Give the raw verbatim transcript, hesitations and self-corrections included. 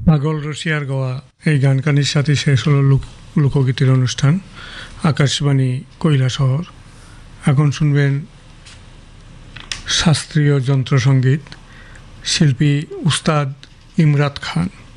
পাগল রশিয়ার গাওয়া এই গানকানির সাথে শেষ হলো লোক লোকগীতির অনুষ্ঠান আকাশবাণী কৈলাসহর। এখন শুনবেন শাস্ত্রীয় যন্ত্রসঙ্গীত, শিল্পী উস্তাদ ইমরাত খান।